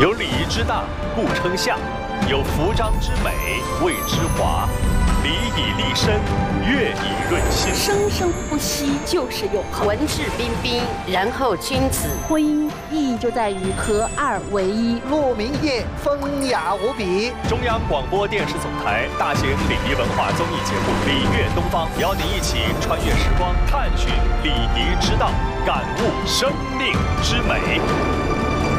有礼仪之大，故称象；有服章之美，谓之华。礼以立身，乐以润心。 生生不息就是永恒。 文质彬彬，然后君子。 婚姻意义就在于合二为一。 鹿鸣夜，风雅无比。 中央广播电视总台大型礼仪文化综艺节目《礼乐东方》，邀您一起穿越时光，探寻礼仪之道，感悟生命之美。